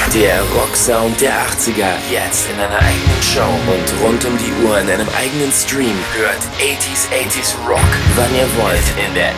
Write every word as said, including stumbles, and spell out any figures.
Der Rocksound der achtziger, jetzt in einer eigenen Show und rund um die Uhr in einem eigenen Stream. Hört achtziger, achtziger Rock, wann ihr wollt, in der